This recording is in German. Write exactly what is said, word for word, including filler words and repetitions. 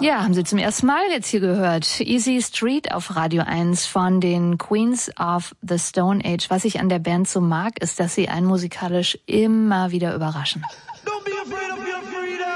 Ja, haben Sie zum ersten Mal jetzt hier gehört. Easy Street auf Radio eins von den Queens of the Stone Age. Was ich an der Band so mag, ist, dass sie einen musikalisch immer wieder überraschen.